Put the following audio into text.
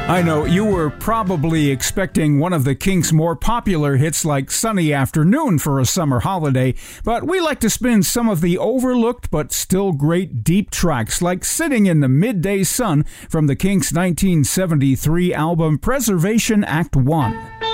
I know you were probably expecting one of the Kinks' more popular hits like Sunny Afternoon for a summer holiday, but we like to spin some of the overlooked but still great deep tracks like Sitting in the Midday Sun from the Kinks' 1973 album Preservation Act 1.